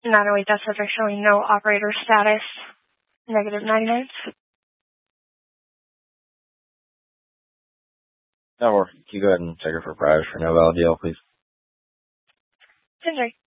908 death subject showing no operator status, negative 99. No, can you go ahead and check her for priors for no valid deal, please? 10-3.